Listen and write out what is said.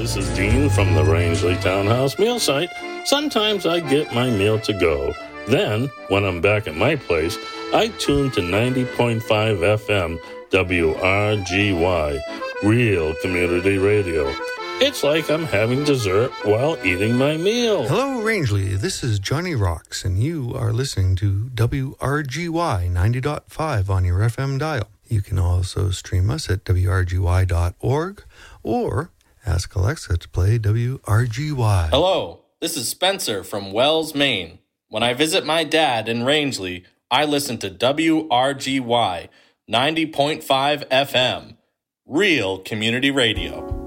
this is Dean from the Rangeley Townhouse meal site. Sometimes I get my meal to go. Then, when I'm back at my place, I tune to 90.5 FM WRGY, Real Community Radio. It's like I'm having dessert while eating my meal. Hello, Rangeley. This is Johnny Rocks, and you are listening to WRGY 90.5 on your FM dial. You can also stream us at WRGY.org or ask Alexa to play WRGY. Hello, this is Spencer from Wells, Maine. When I visit my dad in Rangeley, I listen to WRGY 90.5 FM, Real Community Radio.